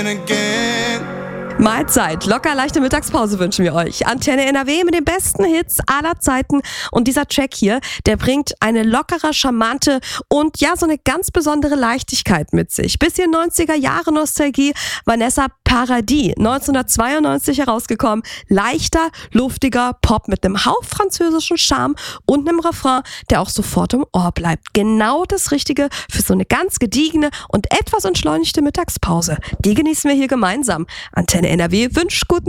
Mahlzeit, locker leichte Mittagspause wünschen wir euch. Antenne NRW mit den besten Hits aller Zeiten. Und dieser Track hier, der bringt eine lockere, charmante und ja, so eine ganz besondere Leichtigkeit mit sich. Bisschen 90er Jahre Nostalgie. Vanessa Paradis, 1992 herausgekommen. Leichter, luftiger Pop mit einem Hauch französischen Charme und einem Refrain, der auch sofort im Ohr bleibt. Genau das Richtige für so eine ganz gediegene und etwas entschleunigte Mittagspause. Die genießen wir hier gemeinsam. Antenne NRW wünscht guten